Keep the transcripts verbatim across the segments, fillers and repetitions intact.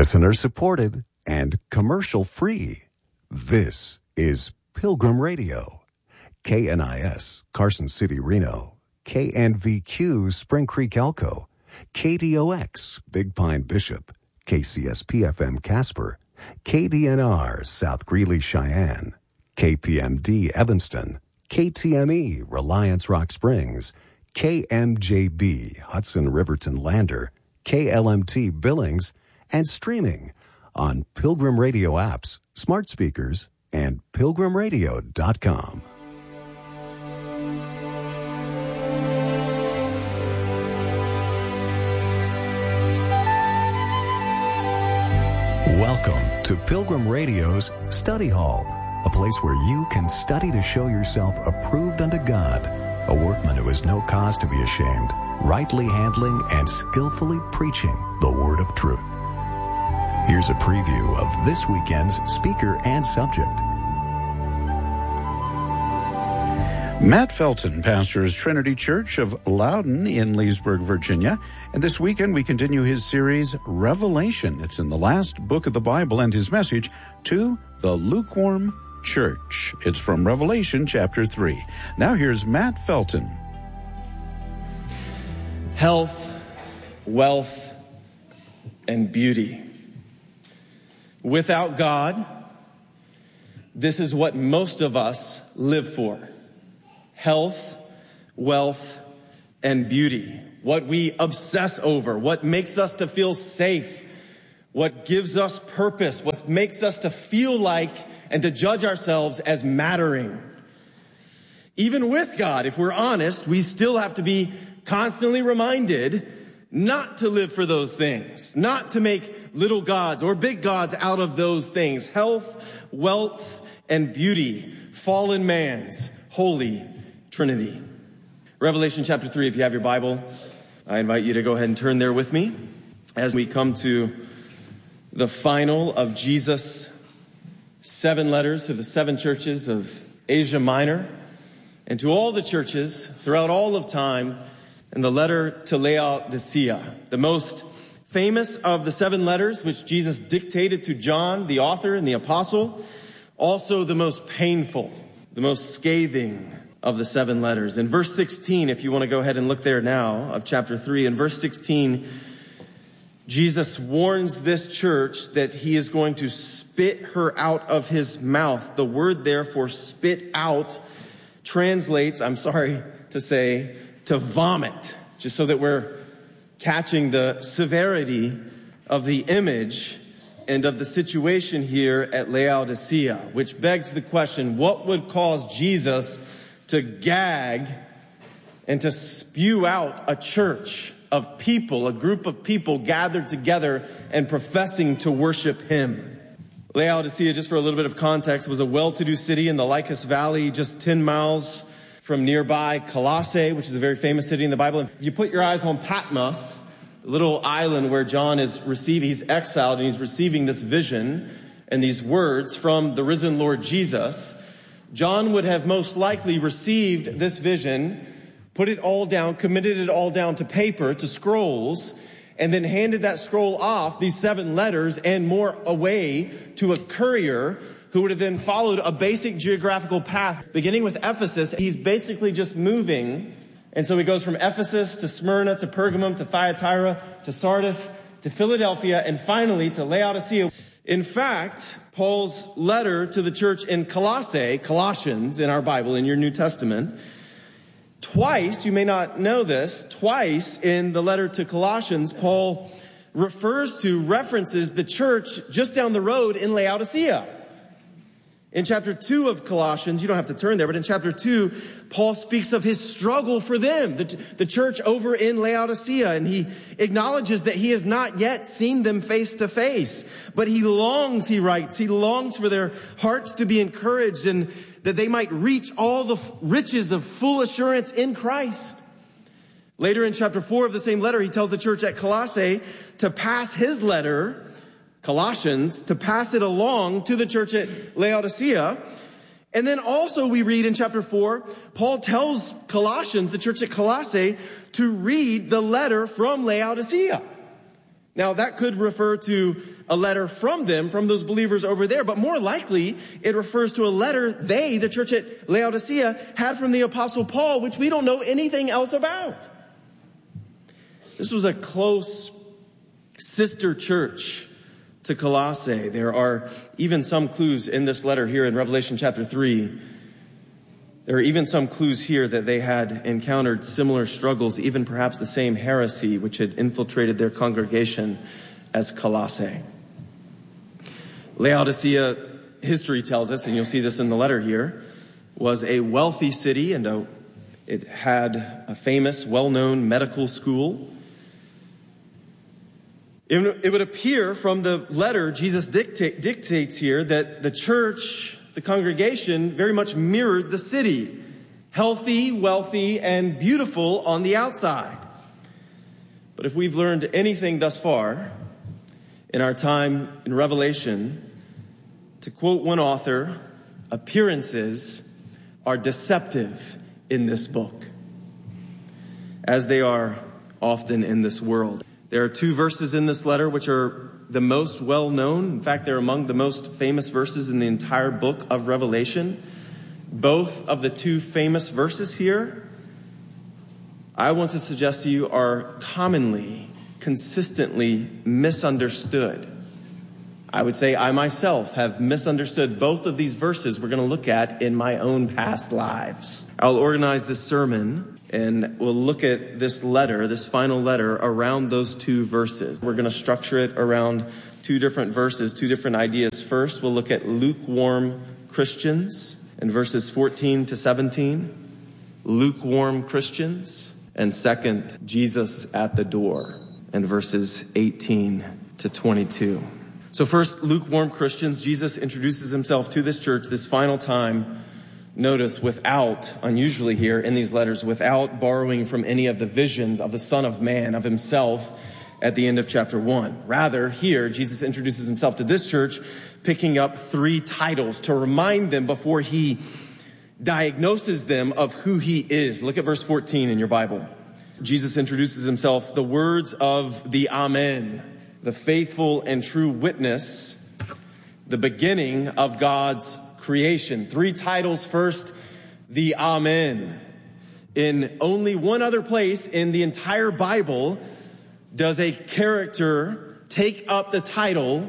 Listener supported and commercial free. This is Pilgrim Radio. K N I S, Carson City, Reno. K N V Q, Spring Creek, Elko. K D O X, Big Pine, Bishop. K C S P F M, Casper. K D N R, South Greeley, Cheyenne. K P M D, Evanston. K T M E, Reliance Rock Springs. K M J B, Hudson Riverton Lander. K L M T, Billings. And streaming on Pilgrim Radio apps, smart speakers, and pilgrim radio dot com. Welcome to Pilgrim Radio's Study Hall, a place where you can study to show yourself approved unto God, a workman who has no cause to be ashamed, rightly handling and skillfully preaching the word of truth. Here's a preview of this weekend's speaker and subject. Matt Felton pastors Trinity Church of Loudon in Leesburg, Virginia. And this weekend we continue his series, Revelation. It's in the last book of the Bible, and his message, To the Lukewarm Church. It's from Revelation chapter three. Now here's Matt Felton. Health, wealth, and beauty. Without God, this is what most of us live for. Health, wealth, and beauty. What we obsess over, what makes us to feel safe, what gives us purpose, what makes us to feel like and to judge ourselves as mattering. Even with God, if we're honest, we still have to be constantly reminded not to live for those things, not to make little gods or big gods out of those things. Health, wealth, and beauty, fallen man's holy Trinity. Revelation chapter three, if you have your Bible, I invite you to go ahead and turn there with me as we come to the final of Jesus' seven letters to the seven churches of Asia Minor and to all the churches throughout all of time, and the letter to Laodicea, the most famous of the seven letters which Jesus dictated to John, the author and the apostle, also the most painful, the most scathing of the seven letters. In verse sixteen, if you want to go ahead and look there now, of chapter three, in verse sixteen, Jesus warns this church that he is going to spit her out of his mouth. The word there for spit out translates, I'm sorry to say, to vomit, just so that we're catching the severity of the image and of the situation here at Laodicea, which begs the question, what would cause Jesus to gag and to spew out a church of people, a group of people gathered together and professing to worship him? Laodicea, just for a little bit of context, was a well-to-do city in the Lycus Valley, just ten miles from nearby Colossae, which is a very famous city in the Bible. If you put your eyes on Patmos, the little island where John is receiving, he's exiled and he's receiving this vision and these words from the risen Lord Jesus, John would have most likely received this vision, put it all down, committed it all down to paper, to scrolls, and then handed that scroll off, these seven letters and more, away to a courier who would have then followed a basic geographical path. Beginning with Ephesus, he's basically just moving. And so he goes from Ephesus to Smyrna to Pergamum to Thyatira to Sardis to Philadelphia and finally to Laodicea. In fact, Paul's letter to the church in Colossae, Colossians in our Bible, in your New Testament, twice, you may not know this, twice in the letter to Colossians, Paul refers to, references the church just down the road in Laodicea. In chapter two of Colossians, you don't have to turn there, but in chapter two, Paul speaks of his struggle for them, the, the church over in Laodicea, and he acknowledges that he has not yet seen them face to face, but he longs, he writes, he longs for their hearts to be encouraged and that they might reach all the riches of full assurance in Christ. Later in chapter four of the same letter, he tells the church at Colossae to pass his letter, Colossians, to pass it along to the church at Laodicea. And then also we read in chapter four, Paul tells Colossians, the church at Colossae, to read the letter from Laodicea. Now, that could refer to a letter from them, from those believers over there, but more likely it refers to a letter they, the church at Laodicea, had from the Apostle Paul, which we don't know anything else about. This was a close sister church to Colossae. There are even some clues in this letter here in Revelation chapter three. There are even some clues here that they had encountered similar struggles, even perhaps the same heresy which had infiltrated their congregation as Colossae. Laodicea, history tells us, and you'll see this in the letter here, was a wealthy city, and a, it had a famous, well-known medical school. It would appear from the letter Jesus dictate, dictates here that the church, the congregation, very much mirrored the city. Healthy, wealthy, and beautiful on the outside. But if we've learned anything thus far in our time in Revelation, to quote one author, appearances are deceptive in this book, as they are often in this world. There are two verses in this letter which are the most well-known. In fact, they're among the most famous verses in the entire book of Revelation. Both of the two famous verses here, I want to suggest to you, are commonly, consistently misunderstood. I would say I myself have misunderstood both of these verses we're going to look at in my own past lives. I'll organize this sermon and we'll look at this letter, this final letter, around those two verses. We're going to structure it around two different verses, two different ideas. First, we'll look at lukewarm Christians in verses fourteen to seventeen. Lukewarm Christians. And second, Jesus at the door in verses eighteen to twenty-two. So first, lukewarm Christians. Jesus introduces himself to this church this final time. Notice, without, unusually here in these letters, without borrowing from any of the visions of the Son of Man, of himself, at the end of chapter one. Rather, here, Jesus introduces himself to this church, picking up three titles to remind them before he diagnoses them of who he is. Look at verse fourteen in your Bible. Jesus introduces himself, the words of the Amen, the faithful and true witness, the beginning of God's creation. Three titles. First, the Amen. In only one other place in the entire Bible does a character take up the title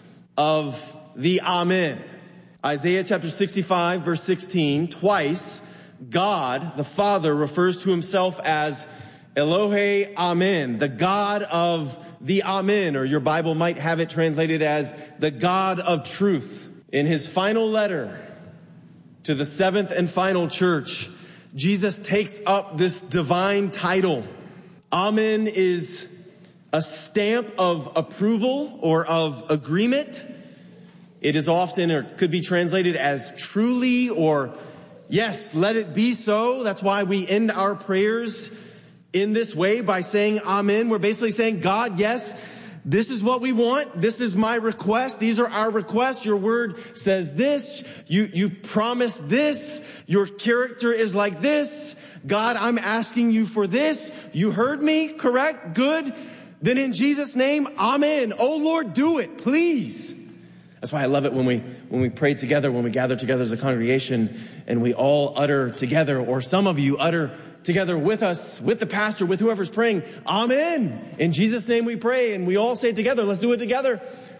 of the Amen. Isaiah chapter sixty-five, verse sixteen, twice God, the Father, refers to himself as Elohe Amen, the God of the Amen, or your Bible might have it translated as the God of truth. In his final letter to the seventh and final church, Jesus takes up this divine title. Amen is a stamp of approval or of agreement. It is often, or could be translated as truly, or yes, let it be so. That's why we end our prayers in this way by saying Amen. We're basically saying, God, yes, this is what we want. This is my request. These are our requests. Your word says this. You, you promise this. Your character is like this. God, I'm asking you for this. You heard me, correct? Good. Then in Jesus' name, Amen. Oh Lord, do it, please. That's why I love it when we, when we pray together, when we gather together as a congregation and we all utter together, or some of you utter together with us, with the pastor, with whoever's praying, Amen. In Jesus' name we pray, and we all say it together. Let's do it together.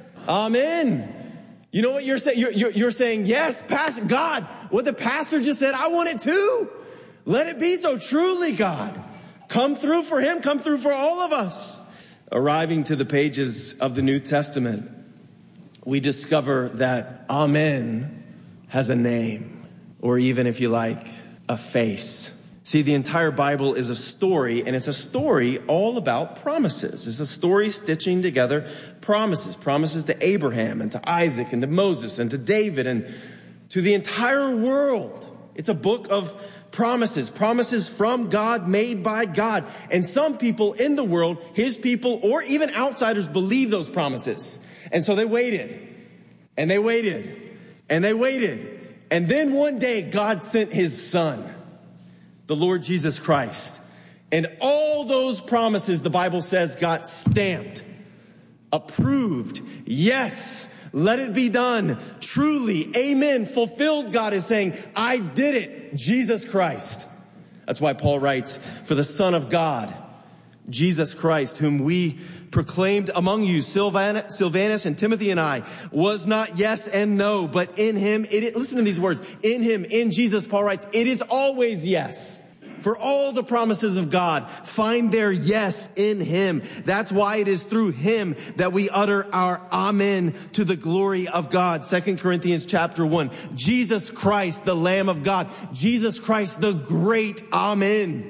Amen. You know what you're saying? You're, you're, you're saying, yes, Pastor, God, what the pastor just said, I want it too. Let it be so. Truly, God, come through for him. Come through for all of us. Arriving to the pages of the New Testament, we discover that Amen has a name, or even, if you like, a face. See, the entire Bible is a story, and it's a story all about promises. It's a story stitching together promises. Promises to Abraham and to Isaac and to Moses and to David and to the entire world. It's a book of promises. Promises from God, made by God. And some people in the world, his people or even outsiders, believe those promises. And so they waited. And they waited. And they waited. And then one day, God sent his son, the Lord Jesus Christ. And all those promises, the Bible says, got stamped approved. Yes, let it be done. Truly, amen, fulfilled, God is saying, I did it, Jesus Christ. That's why Paul writes, for the Son of God, Jesus Christ, whom we proclaimed among you, Silvan- Silvanus and Timothy and I, was not yes and no, but in him, it, listen to these words, in him, in Jesus, Paul writes, it is always yes. For all the promises of God find their yes in him. That's why it is through him that we utter our amen to the glory of God. Second Corinthians chapter one. Jesus Christ, the Lamb of God. Jesus Christ, the great amen.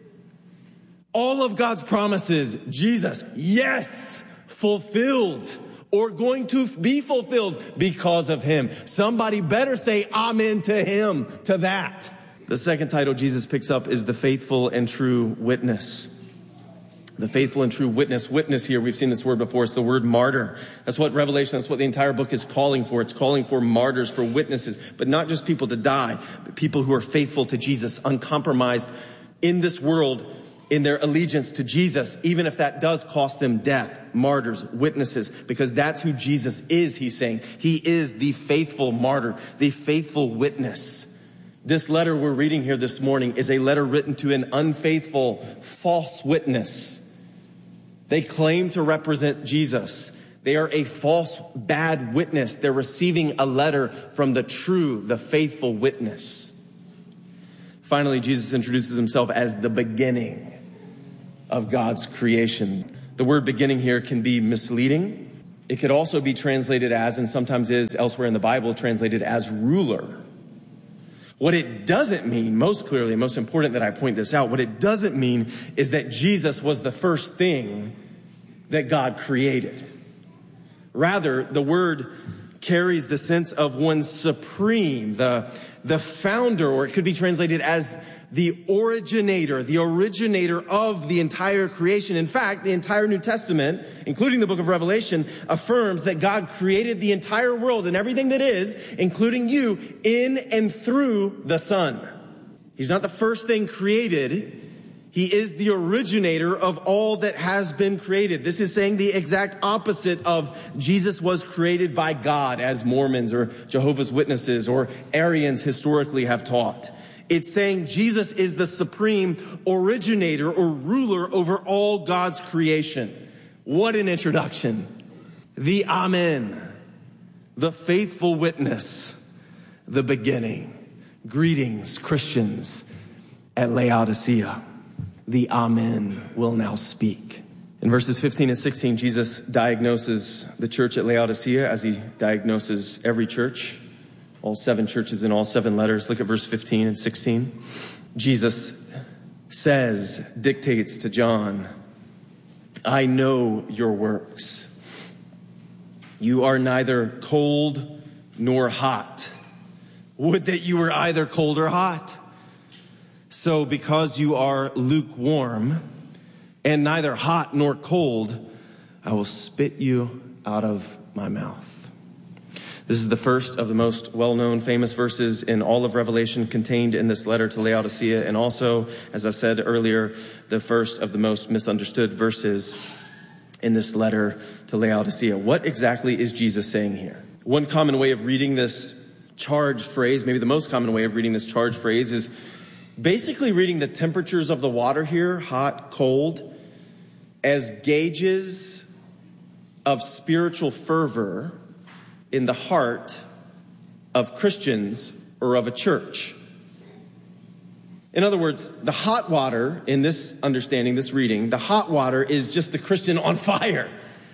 All of God's promises, Jesus, yes, fulfilled or going to be fulfilled because of him. Somebody better say amen to him, to that. The second title Jesus picks up is the faithful and true witness. The faithful and true witness. Witness here, we've seen this word before. It's the word martyr. That's what Revelation, that's what the entire book is calling for. It's calling for martyrs, for witnesses, but not just people to die, but people who are faithful to Jesus, uncompromised in this world, in their allegiance to Jesus, even if that does cost them death. Martyrs, witnesses, because that's who Jesus is, he's saying. He is the faithful martyr, the faithful witness. This letter we're reading here this morning is a letter written to an unfaithful, false witness. They claim to represent Jesus. They are a false, bad witness. They're receiving a letter from the true, the faithful witness. Finally, Jesus introduces himself as the beginning of God's creation. The word beginning here can be misleading. It could also be translated as, and sometimes is elsewhere in the Bible, translated as ruler. What it doesn't mean, most clearly, and most important that I point this out, what it doesn't mean is that Jesus was the first thing that God created. Rather, the word carries the sense of one supreme, the, the founder, or it could be translated as the originator, the originator of the entire creation. In fact, the entire New Testament, including the book of Revelation, affirms that God created the entire world and everything that is, including you, in and through the Son. He's not the first thing created. He is the originator of all that has been created. This is saying the exact opposite of Jesus was created by God, as Mormons or Jehovah's Witnesses or Arians historically have taught. It's saying Jesus is the supreme originator or ruler over all God's creation. What an introduction. The Amen, the faithful witness, the beginning. Greetings, Christians at Laodicea. The Amen will now speak. In verses fifteen and sixteen, Jesus diagnoses the church at Laodicea as he diagnoses every church. All seven churches in all seven letters. Look at verse fifteen and sixteen. Jesus says, dictates to John, I know your works. You are neither cold nor hot. Would that you were either cold or hot. So because you are lukewarm and neither hot nor cold, I will spit you out of my mouth. This is the first of the most well-known famous verses in all of Revelation contained in this letter to Laodicea, and also, as I said earlier, the first of the most misunderstood verses in this letter to Laodicea. What exactly is Jesus saying here? One common way of reading this charged phrase, maybe the most common way of reading this charged phrase, is basically reading the temperatures of the water here, hot, cold, as gauges of spiritual fervor in the heart of Christians or of a church. In other words, the hot water in this understanding, this reading, the hot water is just the Christian on fire,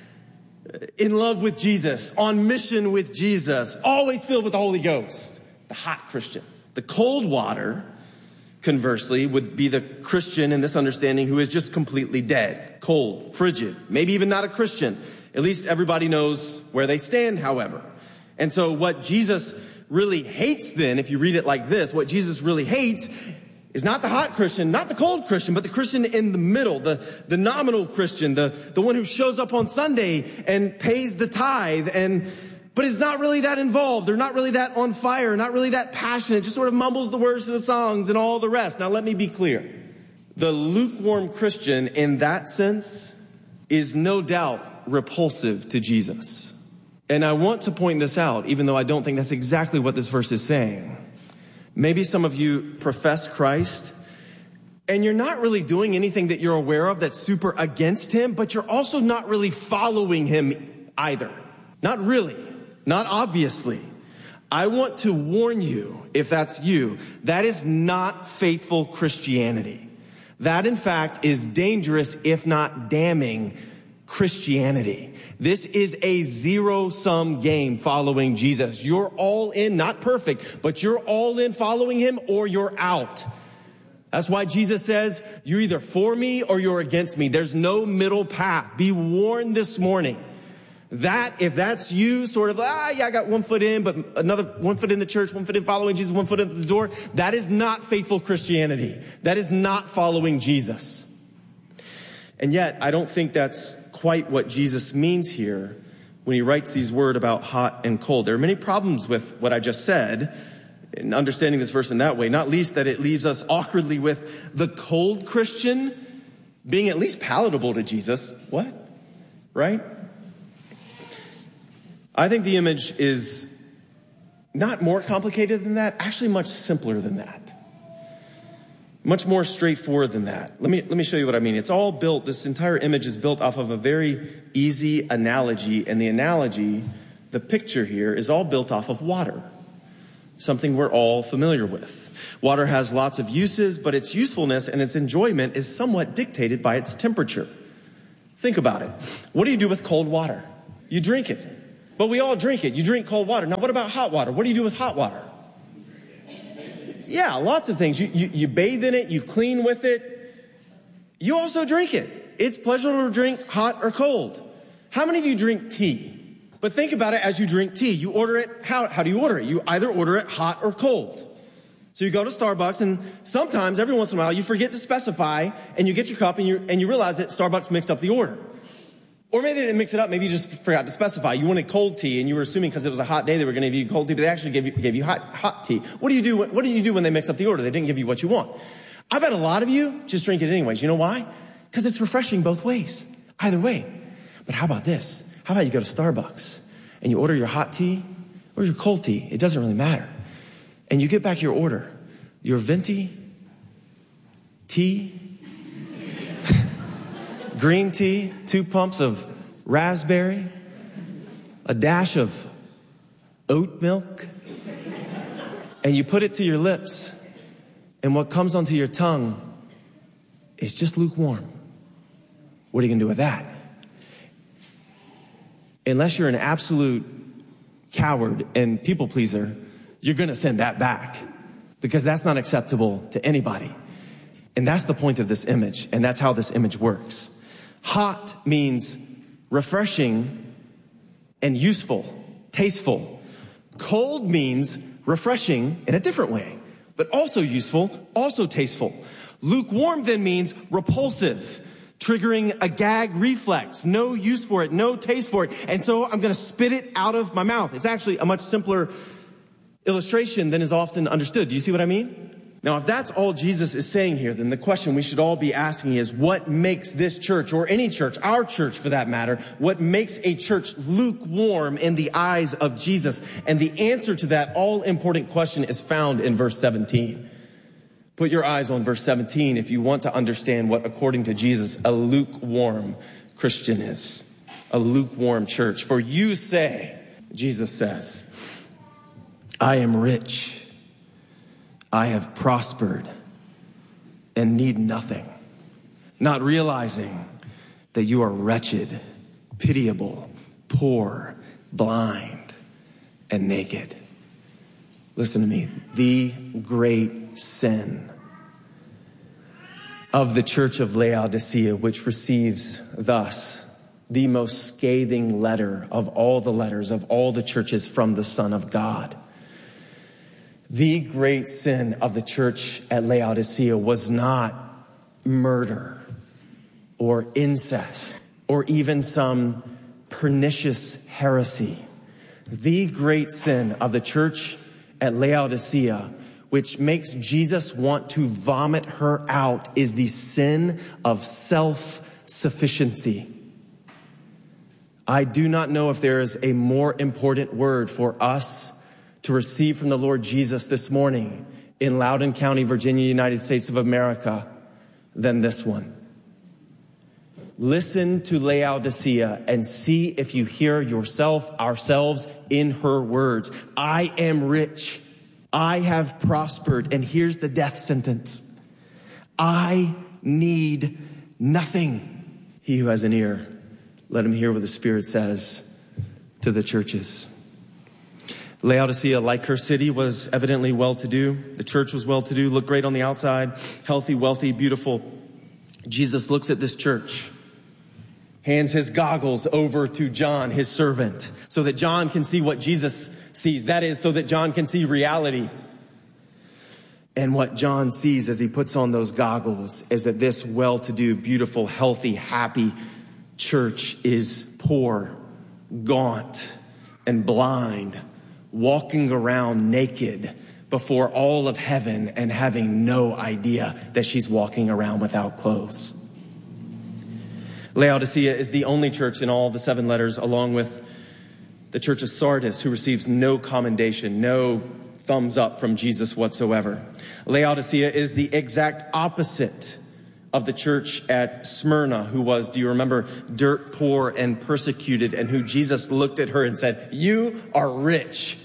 in love with Jesus, on mission with Jesus, always filled with the Holy Ghost, the hot Christian. The cold water, conversely, would be the Christian in this understanding who is just completely dead, cold, frigid, maybe even not a Christian. At least everybody knows where they stand, however. And so what Jesus really hates then, if you read it like this, what Jesus really hates is not the hot Christian, not the cold Christian, but the Christian in the middle, the, the nominal Christian, the, the one who shows up on Sunday and pays the tithe, and but is not really that involved, or not really that on fire, not really that passionate, just sort of mumbles the words of the songs and all the rest. Now let me be clear. The lukewarm Christian in that sense is no doubt repulsive to Jesus. And I want to point this out, even though I don't think that's exactly what this verse is saying. Maybe some of you profess Christ, and you're not really doing anything that you're aware of that's super against him, but you're also not really following him either. Not really. Not obviously. I want to warn you, if that's you, that is not faithful Christianity. That, in fact, is dangerous, if not damning, Christianity. This is a zero-sum game following Jesus. You're all in, not perfect, but you're all in following him or you're out. That's why Jesus says, you're either for me or you're against me. There's no middle path. Be warned this morning. That, if that's you, sort of, ah, yeah, I got one foot in, but another one foot in the church, one foot in following Jesus, one foot in the door, that is not faithful Christianity. That is not following Jesus. And yet, I don't think that's quite what Jesus means here when he writes these words about hot and cold. There are many problems with what I just said in understanding this verse in that way, not least that it leaves us awkwardly with the cold Christian being at least palatable to Jesus. What? Right? I think the image is not more complicated than that, actually much simpler than that. Much more straightforward than that. Let me, let me show you what I mean. It's all built, this entire image is built off of a very easy analogy, and the analogy, the picture here, is all built off of water. Something we're all familiar with. Water has lots of uses, but its usefulness and its enjoyment is somewhat dictated by its temperature. Think about it. What do you do with cold water? You drink it. But we all drink it. You drink cold water. Now, what about hot water? What do you do with hot water? Yeah, lots of things. You, you, you bathe in it. You clean with it. You also drink it. It's pleasurable to drink hot or cold. How many of you drink tea? But think about it as you drink tea. You order it. How, how do you order it? You either order it hot or cold. So you go to Starbucks, and sometimes, every once in a while, you forget to specify, and you get your cup, and you, and you realize that Starbucks mixed up the order. Or maybe they didn't mix it up. Maybe you just forgot to specify. You wanted cold tea, and you were assuming because it was a hot day they were going to give you cold tea, but they actually gave you, gave you hot, hot tea. What do you do? What do you do when they mix up the order? They didn't give you what you want. I bet a lot of you just drink it anyways. You know why? Because it's refreshing both ways. Either way. But how about this? How about you go to Starbucks and you order your hot tea or your cold tea? It doesn't really matter. And you get back your order. Your venti tea, green tea, two pumps of raspberry, a dash of oat milk, and you put it to your lips, and what comes onto your tongue is just lukewarm. What are you going to do with that? Unless you're an absolute coward and people pleaser, you're going to send that back because that's not acceptable to anybody. And that's the point of this image, and that's how this image works. Hot means refreshing and useful, tasteful. Cold means refreshing in a different way, but also useful, also tasteful. Lukewarm then means repulsive, triggering a gag reflex, no use for it, no taste for it, and so I'm going to spit it out of my mouth. It's actually a much simpler illustration than is often understood. Do you see what I mean? Now, if that's all Jesus is saying here, then the question we should all be asking is, what makes this church, or any church, our church for that matter, what makes a church lukewarm in the eyes of Jesus? And the answer to that all-important question is found in verse seventeen. Put your eyes on verse seventeen if you want to understand what, according to Jesus, a lukewarm Christian is. A lukewarm church. For you say, Jesus says, I am rich. I have prospered and need nothing, not realizing that you are wretched, pitiable, poor, blind, and naked. Listen to me. The great sin of the church of Laodicea, which receives thus the most scathing letter of all the letters of all the churches from the Son of God. The great sin of the church at Laodicea was not murder or incest or even some pernicious heresy. The great sin of the church at Laodicea, which makes Jesus want to vomit her out, is the sin of self-sufficiency. I do not know if there is a more important word for us to receive from the Lord Jesus this morning in Loudoun County, Virginia, United States of America than this one. Listen to Laodicea and see if you hear yourself, ourselves in her words. I am rich. I have prospered. And here's the death sentence. I need nothing. He who has an ear, let him hear what the Spirit says to the churches. Laodicea, like her city, was evidently well-to-do. The church was well-to-do, looked great on the outside, healthy, wealthy, beautiful. Jesus looks at this church, hands his goggles over to John, his servant, so that John can see what Jesus sees. That is, so that John can see reality. And what John sees as he puts on those goggles is that this well-to-do, beautiful, healthy, happy church is poor, gaunt, and blind, walking around naked before all of heaven and having no idea that she's walking around without clothes. Laodicea is the only church in all the seven letters, along with the church of Sardis, who receives no commendation, no thumbs up from Jesus whatsoever. Laodicea is the exact opposite of the church at Smyrna, who was, do you remember, dirt poor and persecuted, and who Jesus looked at her and said, you are rich.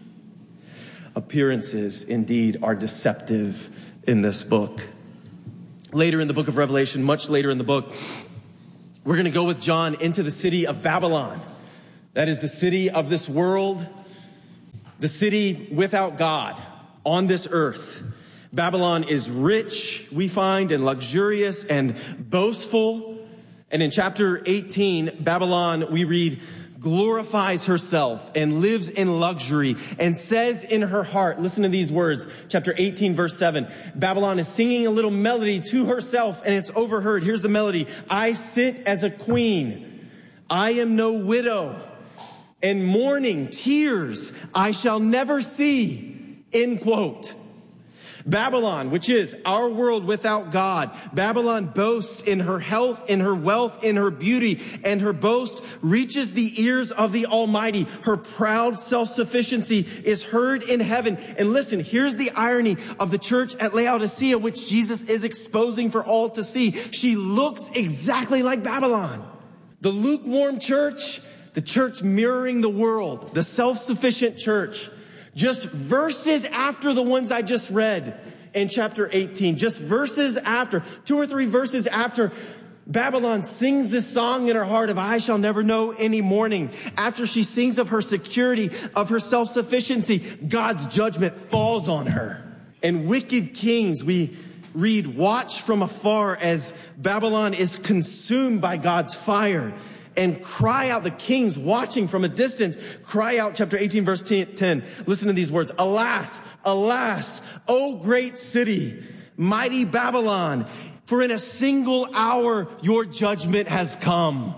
Appearances, indeed, are deceptive in this book. Later in the book of Revelation, much later in the book, we're going to go with John into the city of Babylon. That is the city of this world, the city without God on this earth. Babylon is rich, we find, and luxurious and boastful. And in chapter eighteen, Babylon, we read, glorifies herself and lives in luxury and says in her heart, listen to these words, chapter eighteen, verse seven, Babylon is singing a little melody to herself and it's overheard. Here's the melody. I sit as a queen. I am no widow, and mourning, tears I shall never see, end quote. Babylon, which is our world without God. Babylon boasts in her health, in her wealth, in her beauty, and her boast reaches the ears of the Almighty. Her proud self-sufficiency is heard in heaven. And listen, here's the irony of the church at Laodicea, which Jesus is exposing for all to see. She looks exactly like Babylon. The lukewarm church, the church mirroring the world, the self-sufficient church. Just verses after the ones I just read in chapter eighteen, just verses after, two or three verses after, Babylon sings this song in her heart of I shall never know any mourning. After she sings of her security, of her self-sufficiency, God's judgment falls on her. And wicked kings, we read, watch from afar as Babylon is consumed by God's fire. And cry out, the kings watching from a distance, cry out, chapter eighteen, verse ten. Listen to these words. Alas, alas, O great city, mighty Babylon, for in a single hour your judgment has come.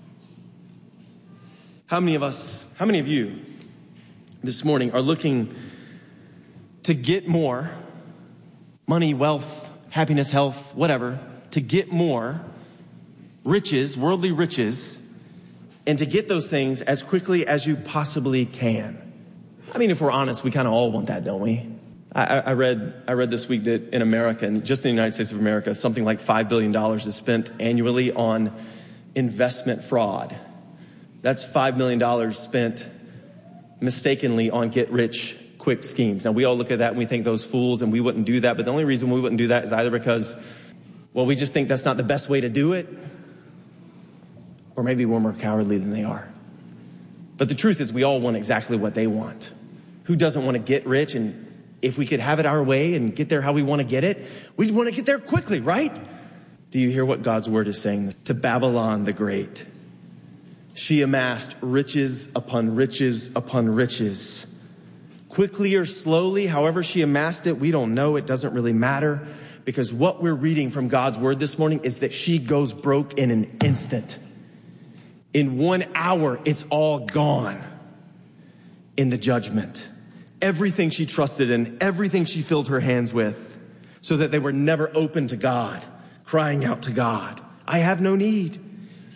How many of us, how many of you this morning are looking to get more money, wealth, happiness, health, whatever, to get more riches, worldly riches, and to get those things as quickly as you possibly can? I mean, if we're honest, we kind of all want that, don't we? I, I read I read this week that in America, and just in the United States of America, something like five billion dollars is spent annually on investment fraud. That's five million dollars spent mistakenly on get-rich-quick schemes. Now, we all look at that and we think those fools, and we wouldn't do that. But the only reason we wouldn't do that is either because, well, we just think that's not the best way to do it, or maybe we're more cowardly than they are. But the truth is, we all want exactly what they want. Who doesn't want to get rich? And if we could have it our way and get there how we want to get it, we'd want to get there quickly, right? Do you hear what God's word is saying to Babylon the Great? She amassed riches upon riches upon riches. Quickly or slowly, however she amassed it, we don't know. It doesn't really matter, because what we're reading from God's word this morning is that she goes broke in an instant. In one hour, it's all gone in the judgment. Everything she trusted in, everything she filled her hands with, so that they were never open to God, crying out to God, I have no need.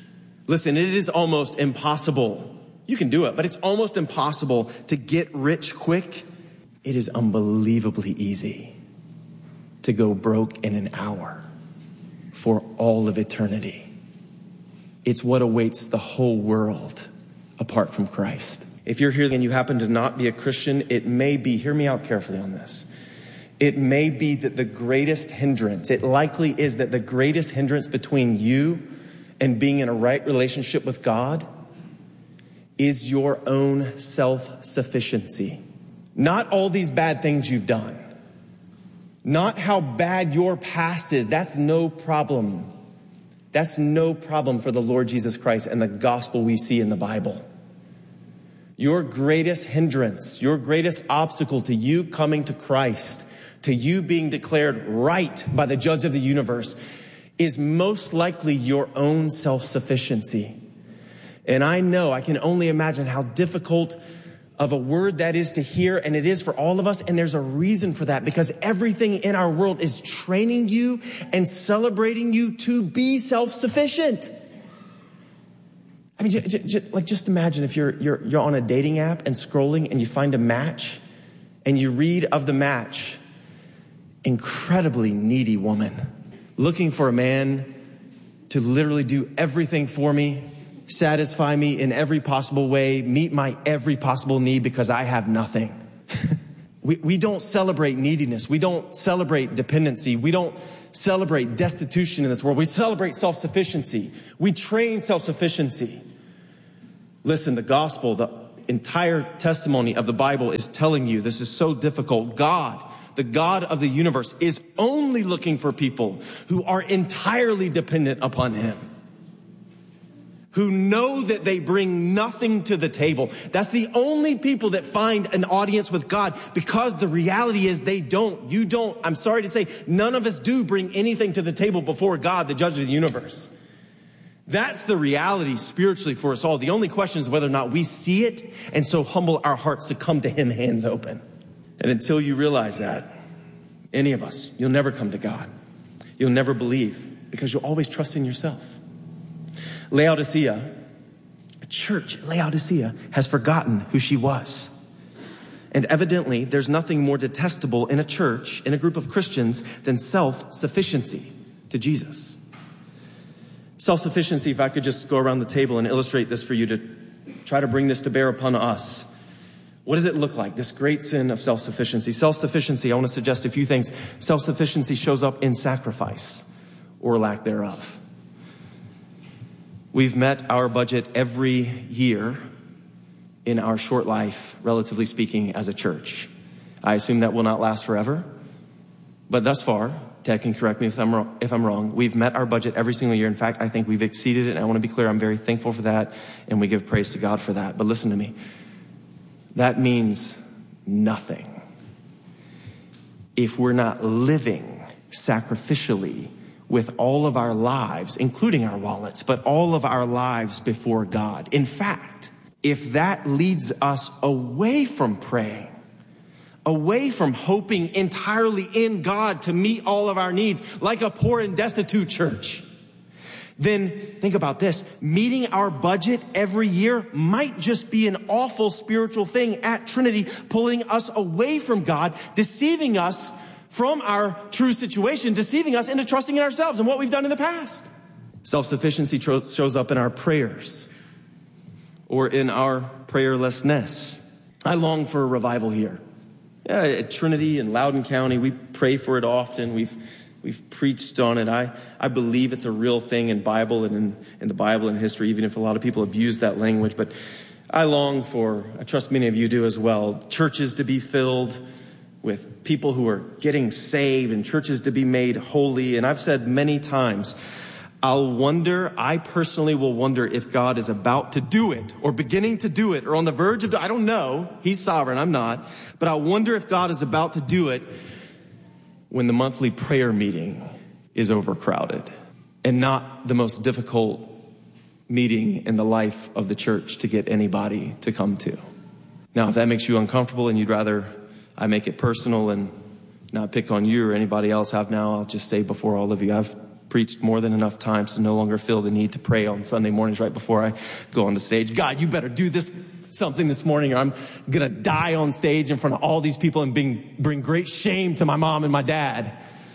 Listen, it is almost impossible. You can do it, but it's almost impossible to get rich quick. It is unbelievably easy to go broke in an hour for all of eternity. It's what awaits the whole world apart from Christ. If you're here and you happen to not be a Christian, it may be, hear me out carefully on this. It may be that the greatest hindrance, it likely is that the greatest hindrance between you and being in a right relationship with God is your own self-sufficiency. Not all these bad things you've done. Not how bad your past is. That's no problem. That's no problem for the Lord Jesus Christ and the gospel we see in the Bible. Your greatest hindrance, your greatest obstacle to you coming to Christ, to you being declared right by the judge of the universe, is most likely your own self-sufficiency. And I know, I can only imagine how difficult of a word that is to hear, and it is for all of us, and there's a reason for that, because everything in our world is training you and celebrating you to be self-sufficient. I mean, j- j- j- like just imagine if you're, you're, you're on a dating app and scrolling and you find a match and you read of the match, incredibly needy woman, looking for a man to literally do everything for me, satisfy me in every possible way, meet my every possible need because I have nothing. we, we don't celebrate neediness. We don't celebrate dependency. We don't celebrate destitution in this world. We celebrate self-sufficiency. We train self-sufficiency. Listen, the gospel, the entire testimony of the Bible is telling you this is so difficult. God, the God of the universe, is only looking for people who are entirely dependent upon him, who know that they bring nothing to the table. That's the only people that find an audience with God, because the reality is they don't. You don't. I'm sorry to say, none of us do bring anything to the table before God, the judge of the universe. That's the reality spiritually for us all. The only question is whether or not we see it and so humble our hearts to come to him hands open. And until you realize that, any of us, you'll never come to God. You'll never believe because you'll always trust in yourself. Laodicea, a church, Laodicea, has forgotten who she was. And evidently, there's nothing more detestable in a church, in a group of Christians, than self-sufficiency to Jesus. Self-sufficiency, if I could just go around the table and illustrate this for you to try to bring this to bear upon us. What does it look like, this great sin of self-sufficiency? Self-sufficiency, I want to suggest a few things. Self-sufficiency shows up in sacrifice or lack thereof. We've met our budget every year in our short life, relatively speaking, as a church. I assume that will not last forever. But thus far, Ted can correct me if I'm wrong, if I'm wrong, we've met our budget every single year. In fact, I think we've exceeded it. And I want to be clear, I'm very thankful for that. And we give praise to God for that. But listen to me. That means nothing if we're not living sacrificially with all of our lives, including our wallets, but all of our lives before God. In fact, if that leads us away from praying, away from hoping entirely in God to meet all of our needs, like a poor and destitute church, then think about this. Meeting our budget every year might just be an awful spiritual thing at Trinity, pulling us away from God, deceiving us from our true situation, deceiving us into trusting in ourselves and what we've done in the past. Self-sufficiency tro- shows up in our prayers or in our prayerlessness. I long for a revival here. Yeah, at Trinity in Loudoun County, we pray for it often. We've we've preached on it. I, I believe it's a real thing in Bible and in, in the Bible and history, even if a lot of people abuse that language. But I long for, I trust many of you do as well, churches to be filled with people who are getting saved and churches to be made holy. And I've said many times, I'll wonder, I personally will wonder if God is about to do it or beginning to do it or on the verge of, I don't know. He's sovereign. I'm not. But I wonder if God is about to do it when the monthly prayer meeting is overcrowded and not the most difficult meeting in the life of the church to get anybody to come to. Now, if that makes you uncomfortable and you'd rather I make it personal and not pick on you or anybody else, I've now, I'll just say before all of you, I've preached more than enough times to no longer feel the need to pray on Sunday mornings right before I go on the stage. God, you better do this something this morning or I'm going to die on stage in front of all these people and bring, bring great shame to my mom and my dad.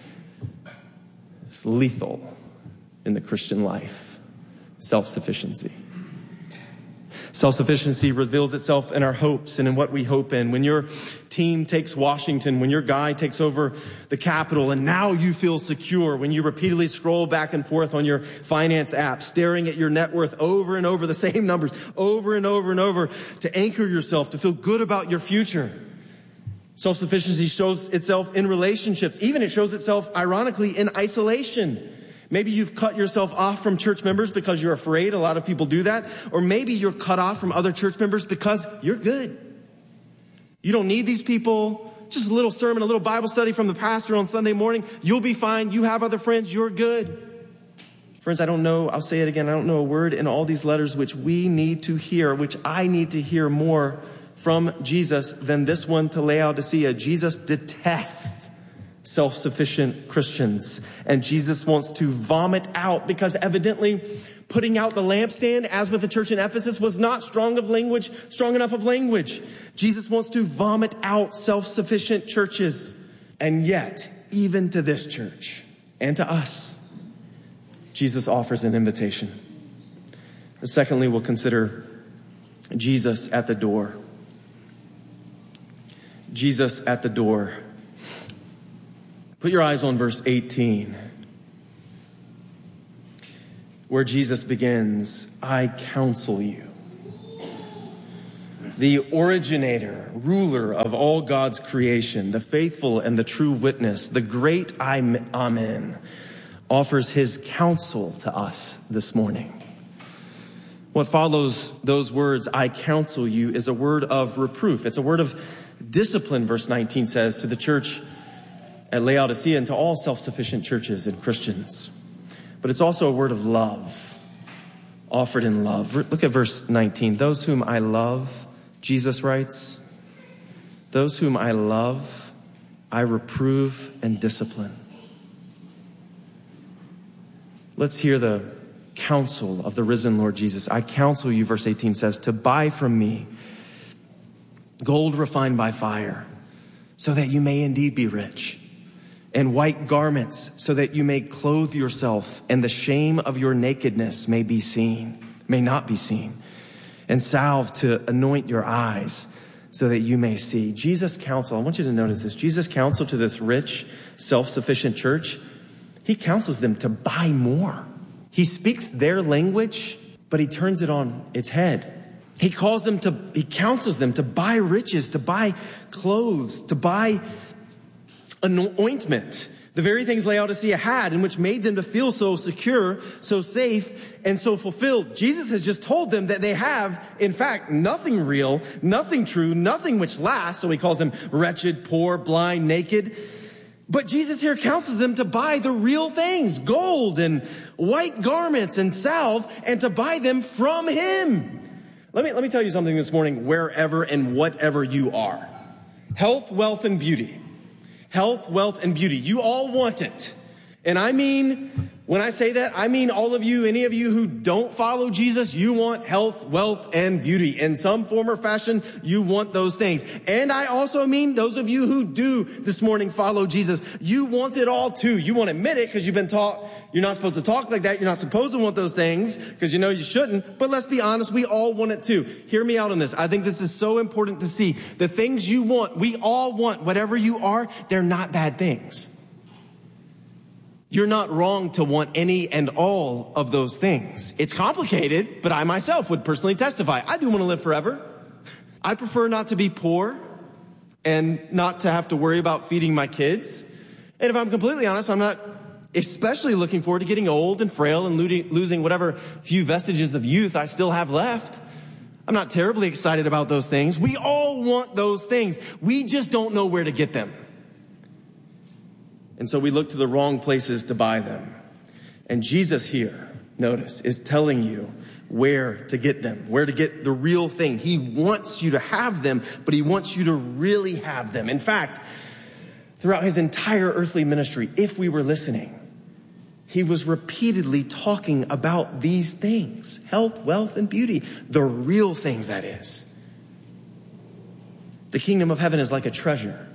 It's lethal in the Christian life. Self-sufficiency. Self-sufficiency reveals itself in our hopes and in what we hope in. When your team takes Washington, when your guy takes over the Capitol, and now you feel secure, when you repeatedly scroll back and forth on your finance app, staring at your net worth over and over, the same numbers, over and over and over, to anchor yourself, to feel good about your future. Self-sufficiency shows itself in relationships. Even it shows itself, ironically, in isolation. Maybe you've cut yourself off from church members because you're afraid. A lot of people do that. Or maybe you're cut off from other church members because you're good. You don't need these people. Just a little sermon, a little Bible study from the pastor on Sunday morning. You'll be fine. You have other friends. You're good. Friends, I don't know. I'll say it again. I don't know a word in all these letters which we need to hear, which I need to hear more from Jesus than this one to Laodicea. Jesus detests self-sufficient Christians. And Jesus wants to vomit out, because evidently putting out the lampstand, as with the church in Ephesus, was not strong of language, strong enough of language. Jesus wants to vomit out self-sufficient churches. And yet, even to this church and to us, Jesus offers an invitation. Secondly, we'll consider Jesus at the door. Jesus at the door. Put your eyes on verse eighteen, where Jesus begins, I counsel you. The originator, ruler of all God's creation, the faithful and the true witness, the great Amen, offers his counsel to us this morning. What follows those words, I counsel you, is a word of reproof. It's a word of discipline, verse nineteen says, to the church at Laodicea and to all self-sufficient churches and Christians. But it's also a word of love, offered in love. Look at verse nineteen. Those whom I love, Jesus writes, those whom I love, I reprove and discipline. Let's hear the counsel of the risen Lord Jesus. I counsel you, verse eighteen says, to buy from me gold refined by fire, so that you may indeed be rich, and white garments, so that you may clothe yourself, and the shame of your nakedness may be seen, may not be seen, and salve to anoint your eyes, so that you may see. Jesus' counsel, I want you to notice this, Jesus' counsel to this rich, self-sufficient church, he counsels them to buy more. He speaks their language, but he turns it on its head. He calls them to, he counsels them to buy riches, to buy clothes, to buy an ointment, the very things Laodicea had, and which made them to feel so secure, so safe, and so fulfilled. Jesus has just told them that they have, in fact, nothing real, nothing true, nothing which lasts. So he calls them wretched, poor, blind, naked. But Jesus here counsels them to buy the real things, gold and white garments and salve, and to buy them from him. Let me, let me tell you something this morning, wherever and whatever you are. Health, wealth, and beauty. Health, wealth, and beauty. You all want it. And I mean, when I say that, I mean all of you, any of you who don't follow Jesus, you want health, wealth, and beauty. In some form or fashion, you want those things. And I also mean those of you who do this morning follow Jesus. You want it all too. You won't admit it because you've been taught you're not supposed to talk like that. You're not supposed to want those things because you know you shouldn't. But let's be honest, we all want it too. Hear me out on this. I think this is so important to see. The things you want, we all want. Whatever you are, they're not bad things. You're not wrong to want any and all of those things. It's complicated, but I myself would personally testify. I do want to live forever. I prefer not to be poor and not to have to worry about feeding my kids. And if I'm completely honest, I'm not especially looking forward to getting old and frail and losing whatever few vestiges of youth I still have left. I'm not terribly excited about those things. We all want those things. We just don't know where to get them. And so we look to the wrong places to buy them. And Jesus here, notice, is telling you where to get them, where to get the real thing. He wants you to have them, but he wants you to really have them. In fact, throughout his entire earthly ministry, if we were listening, He was repeatedly talking about these things, health, wealth, and beauty, the real things, that is. The kingdom of heaven is like a treasure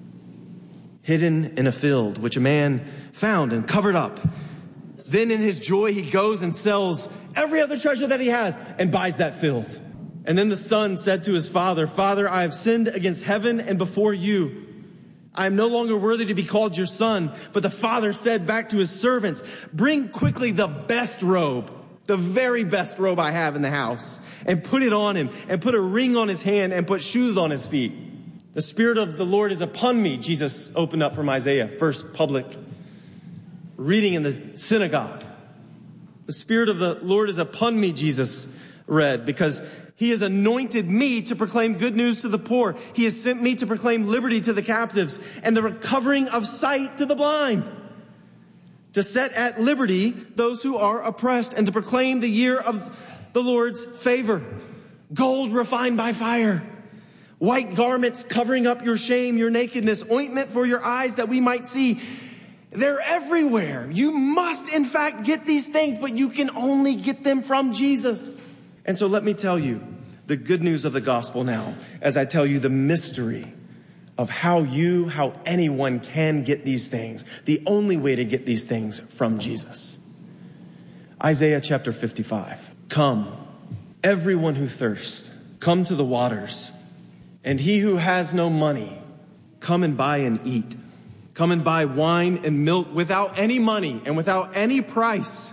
hidden in a field, which a man found and covered up. Then in his joy, he goes and sells every other treasure that he has and buys that field. And then the son said to his father, "Father, I have sinned against heaven and before you. I am no longer worthy to be called your son." But the father said back to his servants, "Bring quickly the best robe, the very best robe I have in the house, and put it on him, and put a ring on his hand, and put shoes on his feet. The Spirit of the Lord is upon me." Jesus opened up from Isaiah, first public reading in the synagogue. "The Spirit of the Lord is upon me," Jesus read, "because He has anointed me to proclaim good news to the poor. He has sent me to proclaim liberty to the captives and the recovering of sight to the blind, to set at liberty those who are oppressed, and to proclaim the year of the Lord's favor. Gold refined by fire, white garments covering up your shame, your nakedness, ointment for your eyes that we might see." They're everywhere. You must, in fact, get these things, but you can only get them from Jesus. And so let me tell you the good news of the gospel now, as I tell you the mystery of how you, how anyone can get these things. The only way to get these things from Jesus. Isaiah chapter fifty-five. "Come, everyone who thirsts, come to the waters. And he who has no money, come and buy and eat. Come and buy wine and milk without any money and without any price.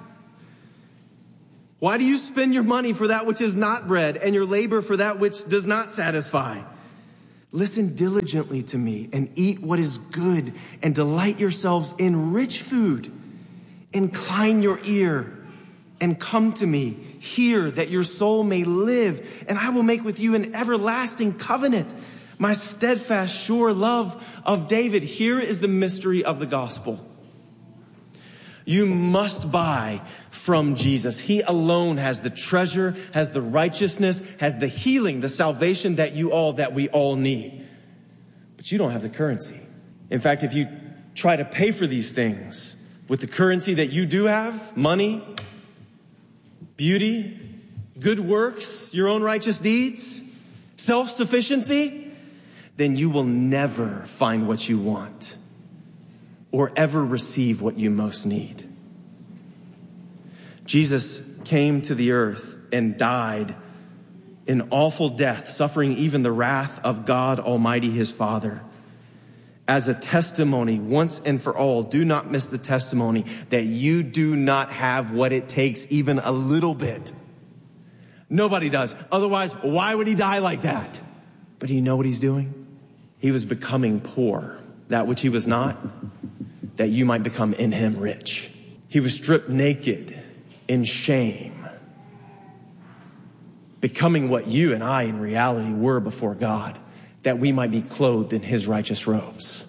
Why do you spend your money for that which is not bread, and your labor for that which does not satisfy? Listen diligently to me and eat what is good, and delight yourselves in rich food. Incline your ear and come to me. Hear, that your soul may live, and I will make with you an everlasting covenant, my steadfast, sure love of David." Here is the mystery of the gospel. You must buy from Jesus. He alone has the treasure, has the righteousness, has the healing, the salvation that you all, that we all need. But you don't have the currency. In fact, if you try to pay for these things with the currency that you do have, money, beauty, good works, your own righteous deeds, self-sufficiency, then you will never find what you want or ever receive what you most need. Jesus came to the earth and died an awful death, suffering even the wrath of God Almighty, his Father, as a testimony once and for all. Do not miss the testimony that you do not have what it takes, even a little bit. Nobody does. Otherwise, why would he die like that? But do you know what he's doing? He was becoming poor, that which he was not, that you might become in him rich. He was stripped naked in shame, becoming what you and I in reality were before God, that we might be clothed in his righteous robes.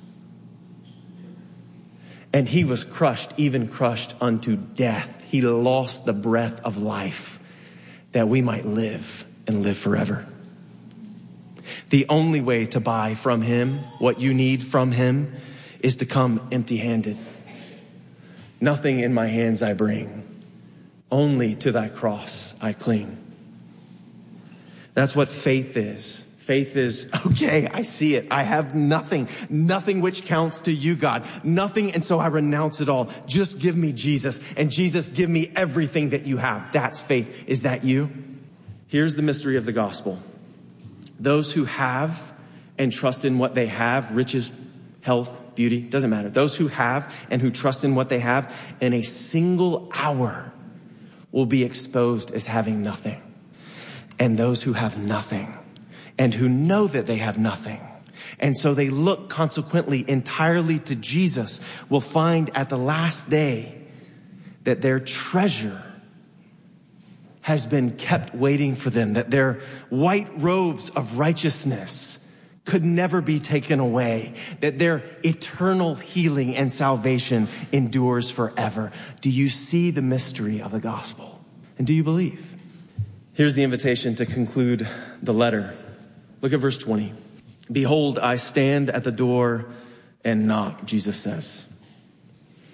And he was crushed, even crushed unto death. He lost the breath of life, that we might live and live forever. The only way to buy from him what you need from him is to come empty-handed. Nothing in my hands I bring, only to thy cross I cling. That's what faith is. Faith is, okay, I see it. I have nothing, nothing which counts to you, God. Nothing, and so I renounce it all. Just give me Jesus, and Jesus, give me everything that you have. That's faith. Is that you? Here's the mystery of the gospel. Those who have and trust in what they have, riches, health, beauty, doesn't matter. Those who have and who trust in what they have, in a single hour will be exposed as having nothing. And those who have nothing and who know that they have nothing, and so they look consequently entirely to Jesus, will find at the last day that their treasure has been kept waiting for them, that their white robes of righteousness could never be taken away, that their eternal healing and salvation endures forever. Do you see the mystery of the gospel? And do you believe? Here's the invitation to conclude the letter. Look at verse twenty. "Behold, I stand at the door and knock," Jesus says.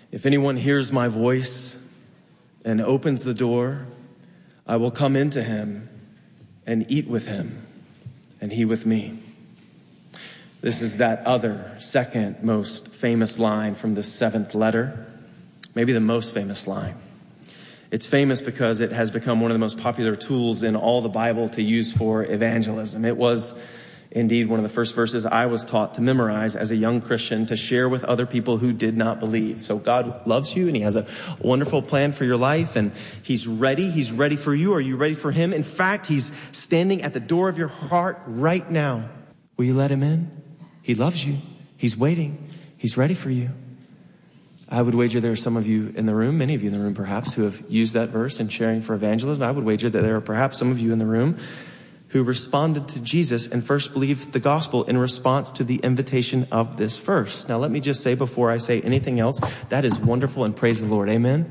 If anyone hears my voice and opens the door, I will come into him and eat with him, and he with me. This is that other, second most famous line from the seventh letter, maybe the most famous line. It's famous because it has become one of the most popular tools in all the Bible to use for evangelism. It was indeed one of the first verses I was taught to memorize as a young Christian to share with other people who did not believe. So God loves you and he has a wonderful plan for your life and he's ready. He's ready for you. Are you ready for him? In fact, he's standing at the door of your heart right now. Will you let him in? He loves you. He's waiting. He's ready for you. I would wager there are some of you in the room, many of you in the room perhaps, who have used that verse in sharing for evangelism. I would wager that there are perhaps some of you in the room who responded to Jesus and first believed the gospel in response to the invitation of this verse. Now, let me just say before I say anything else, that is wonderful and praise the Lord. Amen?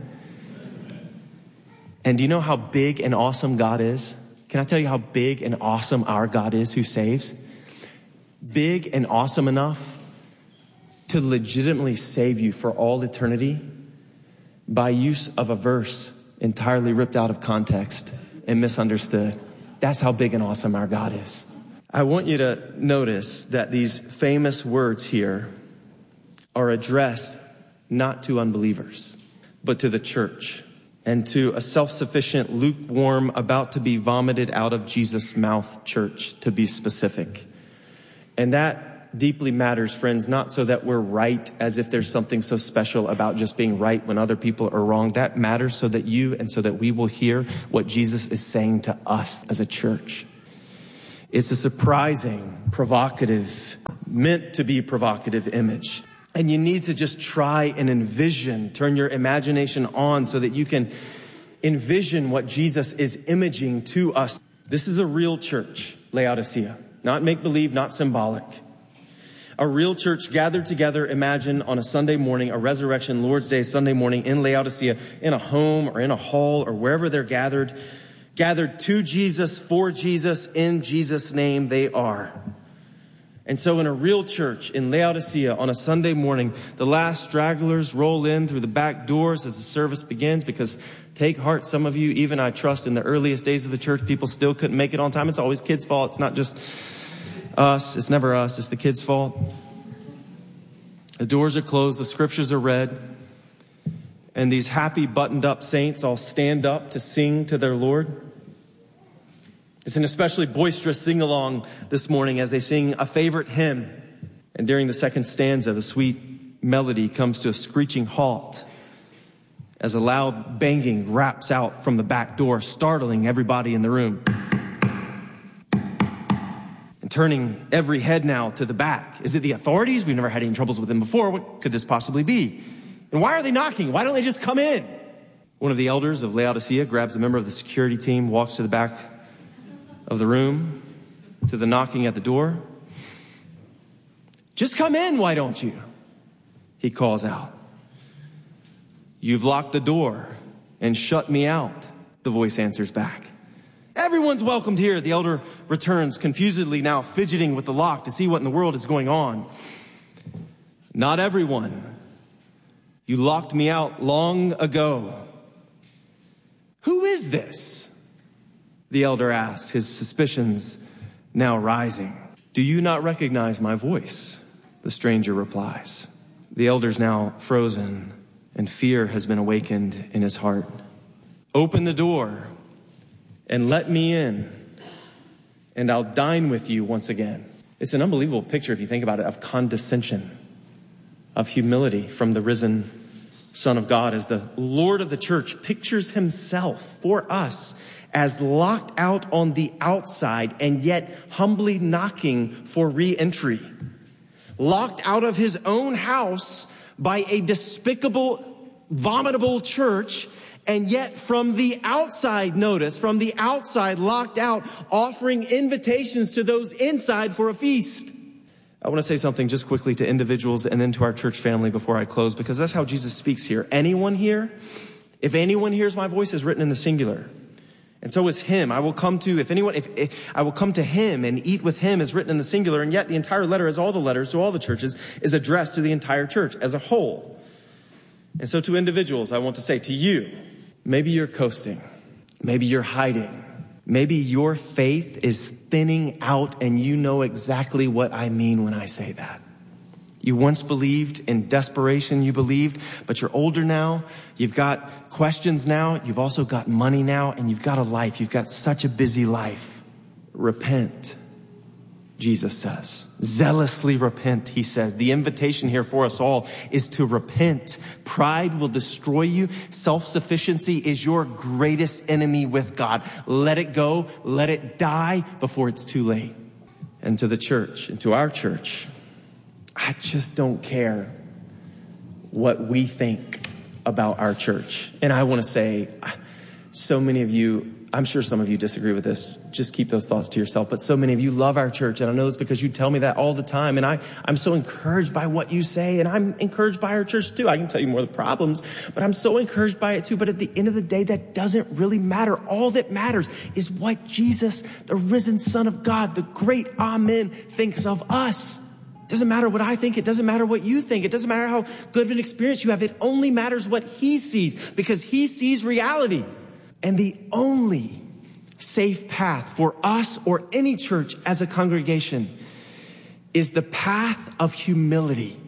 And do you know how big and awesome God is? Can I tell you how big and awesome our God is who saves? Big and awesome enough to legitimately save you for all eternity by use of a verse entirely ripped out of context and misunderstood. That's how big and awesome our God is. I want you to notice that these famous words here are addressed not to unbelievers, but to the church and to a self-sufficient, lukewarm, about to be vomited out of Jesus' mouth church, to be specific. And that deeply matters, friends, not so that we're right as if there's something so special about just being right when other people are wrong. That matters so that you and so that we will hear what Jesus is saying to us as a church. It's a surprising, provocative, meant to be provocative image. And you need to just try and envision, turn your imagination on so that you can envision what Jesus is imaging to us. This is a real church, Laodicea, not make-believe, not symbolic. A real church gathered together, imagine on a Sunday morning, a resurrection Lord's Day Sunday morning in Laodicea, in a home or in a hall or wherever they're gathered, gathered to Jesus, for Jesus, in Jesus' name they are. And so in a real church in Laodicea on a Sunday morning, the last stragglers roll in through the back doors as the service begins, because take heart, some of you, even I trust in the earliest days of the church, people still couldn't make it on time. It's always kids' fault. It's not just us. It's never us. It's the kids' fault. The doors are closed. The scriptures are read. And these happy buttoned up saints all stand up to sing to their Lord. It's an especially boisterous sing-along this morning as they sing a favorite hymn. And during the second stanza, the sweet melody comes to a screeching halt as a loud banging raps out from the back door, startling everybody in the room. And turning every head now to the back. Is it the authorities? We've never had any troubles with them before. What could this possibly be? And why are they knocking? Why don't they just come in? One of the elders of Laodicea grabs a member of the security team, walks to the back of the room, to the knocking at the door. Just come in, why don't you? He calls out. You've locked the door and shut me out, the voice answers back. Everyone's welcomed here. The elder returns, confusedly now fidgeting with the lock to see what in the world is going on. Not everyone. You locked me out long ago. Who is this? The elder asks, his suspicions now rising. Do you not recognize my voice? The stranger replies. The elder's now frozen, and fear has been awakened in his heart. Open the door and let me in, and I'll dine with you once again. It's an unbelievable picture, if you think about it, of condescension, of humility from the risen Son of God, as the Lord of the church pictures himself for us as locked out on the outside and yet humbly knocking for re-entry. Locked out of his own house by a despicable, vomitable church, and yet from the outside, notice, from the outside locked out, offering invitations to those inside for a feast. I want to say something just quickly to individuals and then to our church family before I close, because that's how Jesus speaks here. Anyone here, if anyone hears my voice, is written in the singular. And so is him. I will come to, if anyone, if, if I will come to him and eat with him is written in the singular. And yet the entire letter, as all the letters to all the churches, is addressed to the entire church as a whole. And so to individuals, I want to say to you, maybe you're coasting. Maybe you're hiding. Maybe your faith is thinning out, and you know exactly what I mean when I say that. You once believed in desperation, you believed, but you're older now. You've got questions now. You've also got money now, and you've got a life. You've got such a busy life. Repent, Jesus says. Zealously repent, he says. The invitation here for us all is to repent. Pride will destroy you. Self-sufficiency is your greatest enemy with God. Let it go. Let it die before it's too late. And to the church, and to our church, I just don't care what we think about our church. And I want to say, so many of you, I'm sure some of you disagree with this. Just keep those thoughts to yourself. But so many of you love our church. And I know this because you tell me that all the time. And I, I'm so encouraged by what you say. And I'm encouraged by our church too. I can tell you more of the problems, but I'm so encouraged by it too. But at the end of the day, that doesn't really matter. All that matters is what Jesus, the risen Son of God, the great Amen, thinks of us. It doesn't matter what I think. It doesn't matter what you think. It doesn't matter how good of an experience you have. It only matters what he sees, because he sees reality. And the only safe path for us or any church as a congregation is the path of humility,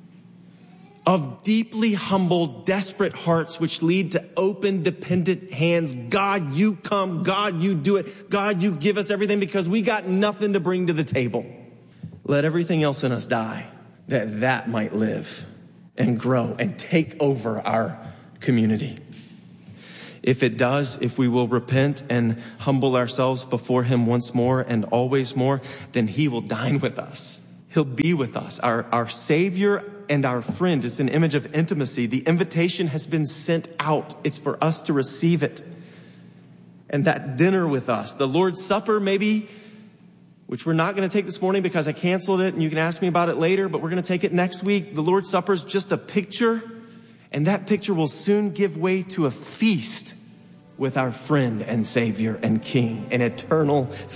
of deeply humble, desperate hearts, which lead to open, dependent hands. God, you come. God, you do it. God, you give us everything, because we got nothing to bring to the table. Let everything else in us die, that that might live and grow and take over our community. If it does, if we will repent and humble ourselves before him once more and always more, then he will dine with us. He'll be with us, our, our Savior and our friend. It's an image of intimacy. The invitation has been sent out. It's for us to receive it. And that dinner with us, the Lord's Supper maybe, which we're not going to take this morning because I canceled it, and you can ask me about it later, but we're going to take it next week. The Lord's Supper is just a picture, and that picture will soon give way to a feast with our friend and Savior and King, an eternal